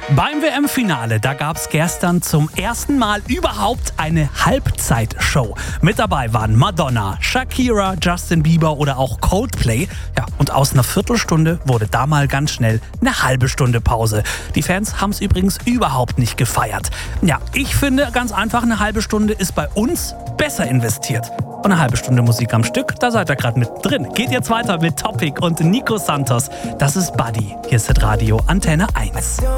Beim WM-Finale, da gab es gestern zum ersten Mal überhaupt eine Halbzeitshow. Mit dabei waren Madonna, Shakira, Justin Bieber oder auch Coldplay. Ja, und aus einer Viertelstunde wurde da mal ganz schnell eine halbe Stunde Pause. Die Fans haben es übrigens überhaupt nicht gefeiert. Ja, ich finde ganz einfach, eine halbe Stunde ist bei uns besser investiert. Und eine halbe Stunde Musik am Stück, da seid ihr gerade mit drin. Geht jetzt weiter mit Topic und Nico Santos. Das ist Buddy. Hier ist das Radio Antenne 1.